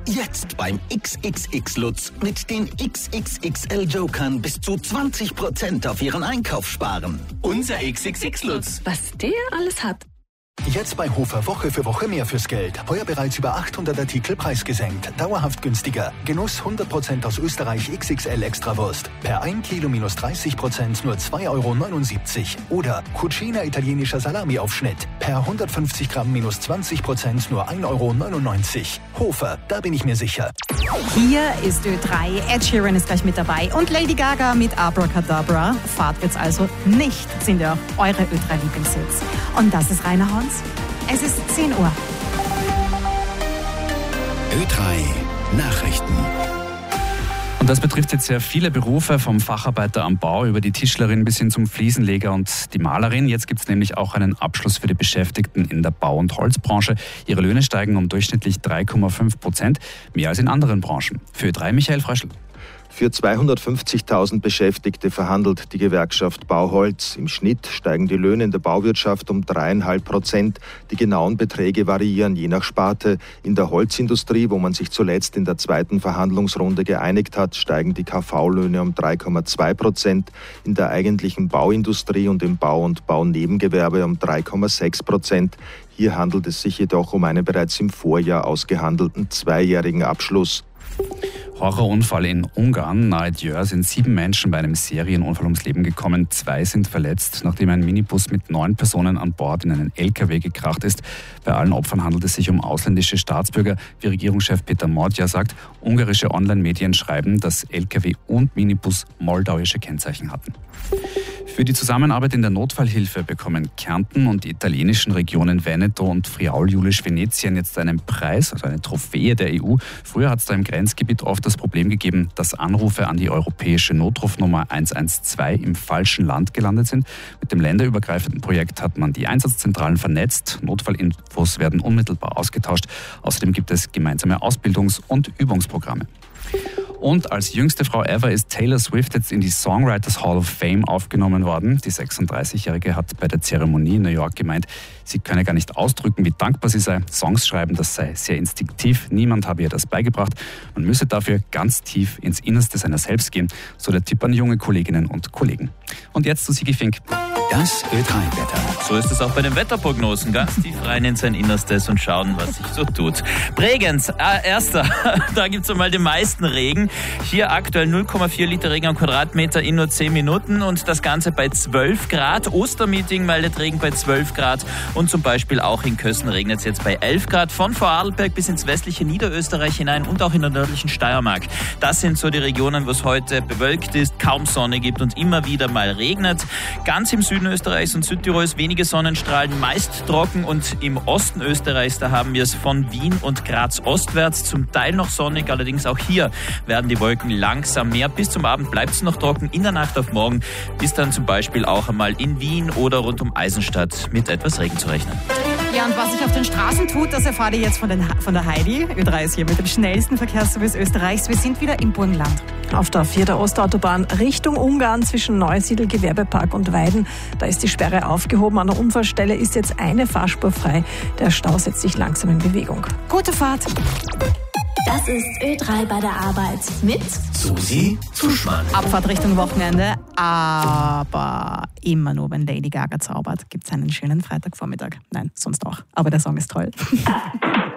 Jetzt beim XXX Lutz mit den XXXL Jokern bis zu 20% auf Ihren Einkauf sparen. Unser XXX Lutz. Was der alles hat. Jetzt bei Hofer Woche für Woche mehr fürs Geld. Heuer bereits über 800 Artikel preisgesenkt. Dauerhaft günstiger. Genuss 100% aus Österreich XXL Extrawurst. Per 1 Kilo minus 30% nur 2,79 Euro. Oder Cucina italienischer Salami-Aufschnitt. Per 150 Gramm minus 20% nur 1,99 Euro. Hofer, da bin ich mir sicher. Hier ist Ö3. Ed Sheeran ist gleich mit dabei. Und Lady Gaga mit Abracadabra. Fahrt wird's also nicht. Sind ja auch eure Ö3-Lieblingshits. Und das ist Rainer Horns. Es ist 10 Uhr. Ö3 Nachrichten. Und das betrifft jetzt sehr viele Berufe, vom Facharbeiter am Bau über die Tischlerin bis hin zum Fliesenleger und die Malerin. Jetzt gibt es nämlich auch einen Abschluss für die Beschäftigten in der Bau- und Holzbranche. Ihre Löhne steigen um durchschnittlich 3,5%, mehr als in anderen Branchen. Für Ö3 Michael Fröschl. Für 250.000 Beschäftigte verhandelt die Gewerkschaft Bauholz. Im Schnitt steigen die Löhne in der Bauwirtschaft um 3,5%. Die genauen Beträge variieren je nach Sparte. In der Holzindustrie, wo man sich zuletzt in der zweiten Verhandlungsrunde geeinigt hat, steigen die KV-Löhne um 3,2%. In der eigentlichen Bauindustrie und im Bau- und Baunebengewerbe um 3,6%. Hier handelt es sich jedoch um einen bereits im Vorjahr ausgehandelten zweijährigen Abschluss. Horrorunfall in Ungarn. Nahe Győr sind 7 Menschen bei einem Serienunfall ums Leben gekommen. 2 sind verletzt, nachdem ein Minibus mit 9 Personen an Bord in einen LKW gekracht ist. Bei allen Opfern handelt es sich um ausländische Staatsbürger. Wie Regierungschef Peter Mordja sagt, ungarische Online-Medien schreiben, dass LKW und Minibus moldauische Kennzeichen hatten. Für die Zusammenarbeit in der Notfallhilfe bekommen Kärnten und die italienischen Regionen Veneto und Friaul-Julisch-Venetien jetzt einen Preis, also eine Trophäe der EU. Früher hat es da im Grenzgebiet oft das Problem gegeben, dass Anrufe an die europäische Notrufnummer 112 im falschen Land gelandet sind. Mit dem länderübergreifenden Projekt hat man die Einsatzzentralen vernetzt. Notfallinfos werden unmittelbar ausgetauscht. Außerdem gibt es gemeinsame Ausbildungs- und Übungsprogramme. Und als jüngste Frau ever ist Taylor Swift jetzt in die Songwriters Hall of Fame aufgenommen worden. Die 36-Jährige hat bei der Zeremonie in New York gemeint, sie könne gar nicht ausdrücken, wie dankbar sie sei. Songs schreiben, das sei sehr instinktiv. Niemand habe ihr das beigebracht. Man müsse dafür ganz tief ins Innerste seiner selbst gehen. So der Tipp an junge Kolleginnen und Kollegen. Und jetzt zu Sigi Fink. Das Ö3-Wetter. So ist es auch bei den Wetterprognosen. Ganz tief rein in sein Innerstes und schauen, was sich so tut. Bregenz, erster. Da gibt es einmal den meisten Regen. Hier aktuell 0,4 Liter Regen am Quadratmeter in nur 10 Minuten und das Ganze bei 12 Grad. Ostermeeting meldet Regen bei 12 Grad und zum Beispiel auch in Kösen regnet es jetzt bei 11 Grad. Von Vorarlberg bis ins westliche Niederösterreich hinein und auch in der nördlichen Steiermark. Das sind so die Regionen, wo es heute bewölkt ist, kaum Sonne gibt und immer wieder mal regnet. Ganz im Süden Österreichs und Südtirols wenige Sonnenstrahlen, meist trocken und im Osten Österreichs, da haben wir es von Wien und Graz ostwärts, zum Teil noch sonnig, allerdings auch hier werden die Wolken langsam mehr. Bis zum Abend bleibt es noch trocken, in der Nacht auf morgen ist dann zum Beispiel auch einmal in Wien oder rund um Eisenstadt mit etwas Regen zu rechnen. Ja, und was sich auf den Straßen tut, das erfahrt ihr jetzt von der Heidi. Ö3 ist hier mit dem schnellsten Verkehrsservice Österreichs. Wir sind wieder im Burgenland. Auf der 4. Ostautobahn Richtung Ungarn zwischen Neusiedl, Gewerbepark und Weiden. Da ist die Sperre aufgehoben. An der Unfallstelle ist jetzt eine Fahrspur frei. Der Stau setzt sich langsam in Bewegung. Gute Fahrt. Das ist Ö3 bei der Arbeit mit Susi Zuschmann. Abfahrt Richtung Wochenende, aber immer nur, wenn Lady Gaga zaubert, gibt es einen schönen Freitagvormittag. Nein, sonst auch. Aber der Song ist toll.